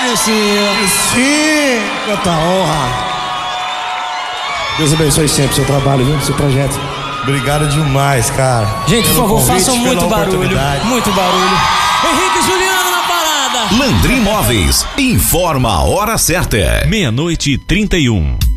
Sim, quanta honra. Deus abençoe sempre o seu trabalho, viu? Seu projeto. Obrigado demais, cara. Gente, por favor, façam muito barulho. Muito barulho. Henrique e Juliano na parada. Landry Móveis informa a hora certa. 00:31.